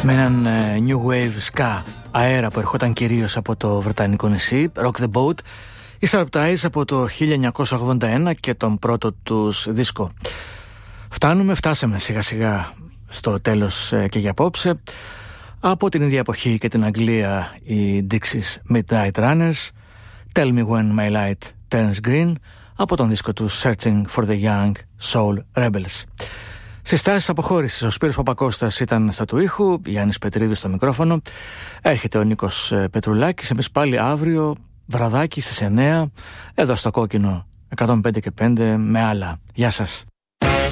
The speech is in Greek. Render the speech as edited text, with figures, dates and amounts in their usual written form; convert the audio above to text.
Με έναν new wave ska αέρα που ερχόταν κυρίως από το βρετανικό νησί, Rock the Boat, οι Surprise από το 1981 και τον πρώτο τους δίσκο. Φτάσαμε σιγά σιγά στο τέλος και για απόψε. Από την ίδια εποχή και την Αγγλία, οι Dixies Midnight Runners, Tell Me When My Light Turns Green, από τον δίσκο του Searching for the Young Soul Rebels. Συστάσεις αποχώρησης, ο Σπύρος Παπακώστας ήταν στα του ήχου, Γιάννης Πετρίδης στο μικρόφωνο, έρχεται ο Νίκος Πετρουλάκης, εμείς πάλι αύριο βραδάκι στις 9, εδώ στο Κόκκινο 105 και 5 με άλλα. Γεια σας.